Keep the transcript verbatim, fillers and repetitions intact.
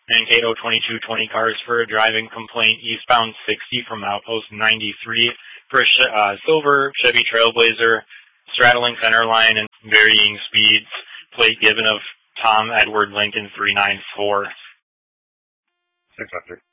Mankato twenty-two twenty cars for a driving complaint eastbound sixty from Outpost ninety-three for a uh, silver Chevy Trailblazer straddling center line and varying speeds. Plate given of Tom Edward Lincoln three nine four. six hundred.